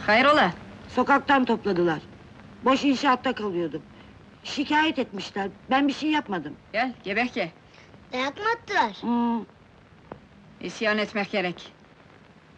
Hayrola? Sokaktan topladılar. Boş inşaatta kalıyordum. Şikayet etmişler, ben bir şey yapmadım. Gel, gebek ye. Dayak mı attılar? Hmm, İsyan etmek gerek.